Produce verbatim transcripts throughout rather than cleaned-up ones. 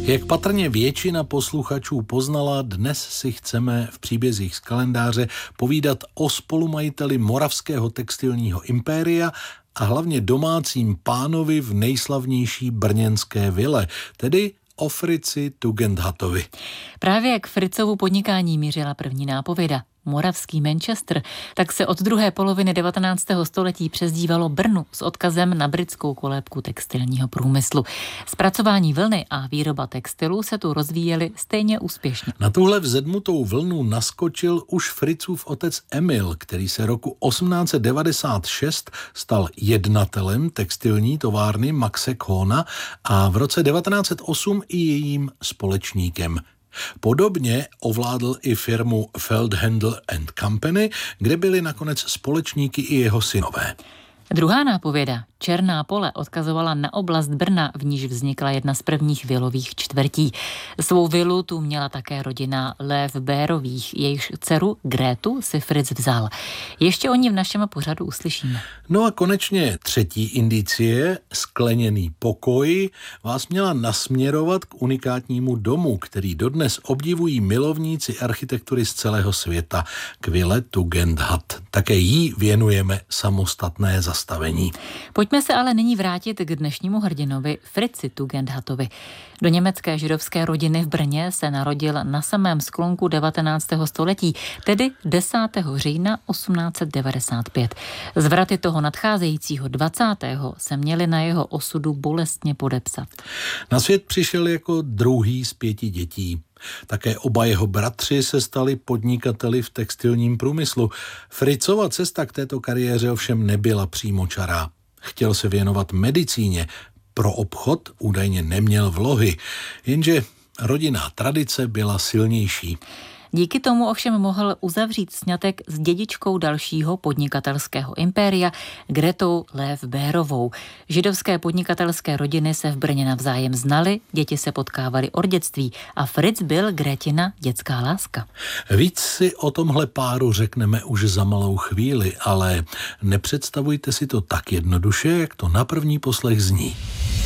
Jak patrně většina posluchačů poznala, dnes si chceme v příbězích z kalendáře povídat o spolumajiteli moravského textilního impéria a hlavně domácím pánovi v nejslavnější brněnské vile, tedy o Fritzi Tugendhatovi. Právě k Fritzovu podnikání mířila první nápověda. Moravský Manchester, tak se od druhé poloviny devatenáctého století přezdívalo Brnu s odkazem na britskou kolébku textilního průmyslu. Zpracování vlny a výroba textilu se tu rozvíjely stejně úspěšně. Na tuhle vzedmutou vlnu naskočil už Fritzův otec Emil, který se roku osmnáct set devadesát šest stal jednatelem textilní továrny Maxe Kohna a v roce devatenáct set osm i jejím společníkem. Podobně ovládl i firmu Feldhandel and Company, kde byli nakonec společníky i jeho synové. Druhá nápověda, Černá pole, odkazovala na oblast Brna, v níž vznikla jedna z prvních vilových čtvrtí. Svou vilu tu měla také rodina Löwbeerových, jejichž dceru Grétu si Fritz vzal. Ještě o ní v našem pořadu uslyšíme. No a konečně třetí indicie, skleněný pokoj, vás měla nasměrovat k unikátnímu domu, který dodnes obdivují milovníci architektury z celého světa, k vile Tugendhat. Také jí věnujeme samostatné zastavení. Pojďme se ale nyní vrátit k dnešnímu hrdinovi Fritzi Tugendhatovi. Do německé židovské rodiny v Brně se narodil na samém sklonku devatenáctého století, tedy desátého října osmnáct set devadesát pět. Zvraty toho nadcházejícího dvacátého se měly na jeho osudu bolestně podepsat. Na svět přišel jako druhý z pěti dětí. Také oba jeho bratři se stali podnikateli v textilním průmyslu. Fritzova cesta k této kariéře ovšem nebyla přímočará. Chtěl se věnovat medicíně, pro obchod údajně neměl vlohy, jenže rodinná tradice byla silnější. Díky tomu ovšem mohl uzavřít sňatek s dědičkou dalšího podnikatelského impéria, Gretou Löwbeerovou. Židovské podnikatelské rodiny se v Brně navzájem znaly, děti se potkávaly od dětství a Fritz byl Gretina dětská láska. Víc si o tomhle páru řekneme už za malou chvíli, ale nepředstavujte si to tak jednoduše, jak to na první poslech zní.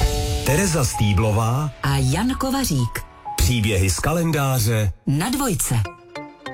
Tereza Stýblová a Jan Kovařík. Příběhy z kalendáře na Dvojce.